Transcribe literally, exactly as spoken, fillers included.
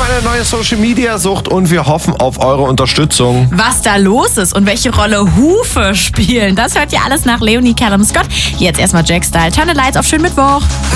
eine neue Social-Media-Sucht und wir hoffen auf eure Unterstützung. Was da los ist und welche Rolle Hufe spielen, das hört ihr alles nach Leonie Callum Scott. Jetzt erstmal Jack Style. Turn the Lights auf schönen Mittwoch.